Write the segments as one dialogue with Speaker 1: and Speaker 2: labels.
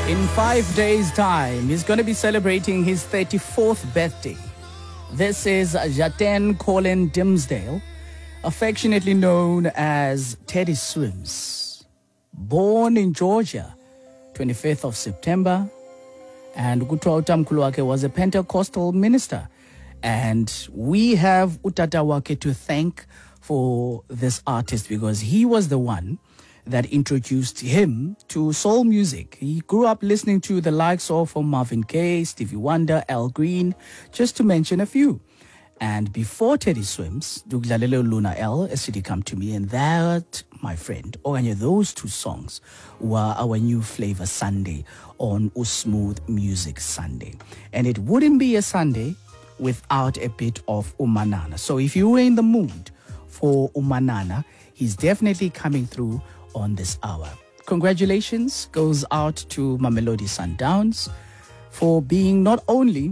Speaker 1: In 5 days' time, he's going to be celebrating his 34th birthday. This is Jaten Colin Dimsdale, affectionately known as Teddy Swims. Born in Georgia, 25th of September, and kuthiwa utamkhulu wakhe was a Pentecostal minister. And we have utata wake to thank for this artist because he was the one that introduced him to soul music. He grew up listening to the likes of Marvin Gaye, Stevie Wonder, Al Green, just to mention a few. And before Teddy Swims, Duglalelo Luna L, a city come to me, and that, my friend, those two songs were our new flavor Sunday on Smooth Music Sunday. And it wouldn't be a Sunday without a bit of Umanana. So if you were in the mood for Umanana, he's definitely coming through on this hour. Congratulations goes out to Mamelodi Sundowns for being not only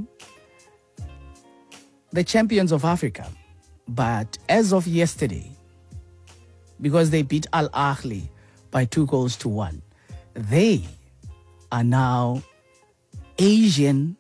Speaker 1: the champions of Africa, but as of yesterday, because they beat Al Ahly by 2-1, they are now Asian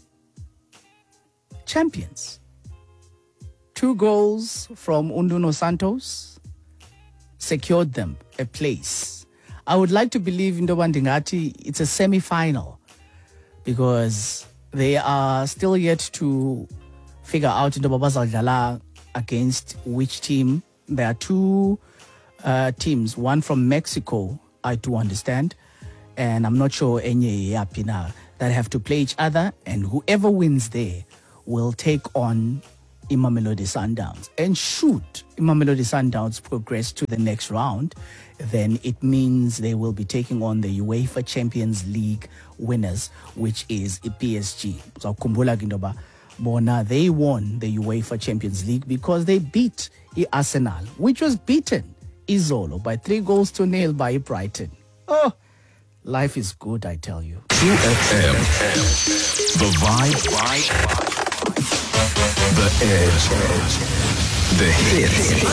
Speaker 1: champions. 2 goals from Unduno Santos secured them a place. I would like to believe in Ndobandingati it's a semi-final because they are still yet to figure out Ndobabazaldala against which team. There are 2 teams, one from Mexico, I do understand, and I'm not sure any Yapina, that have to play each other, and whoever wins there will take on Mamelodi Sundowns. And should Mamelodi Sundowns progress to the next round, then it means they will be taking on the UEFA Champions League winners, which is PSG. So Kumbula Gindoba Bona, they won the UEFA Champions League because they beat Arsenal, which was beaten Izolo by 3-0 by Brighton. Oh, life is good, I tell you.
Speaker 2: QFM, the vibe, the edge, the hits,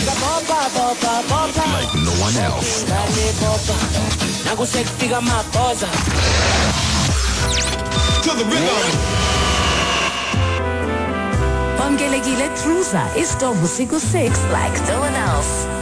Speaker 2: like no one else. To the rhythm.
Speaker 3: Wamkelekile Cruiser is Busiku 6 like no one else.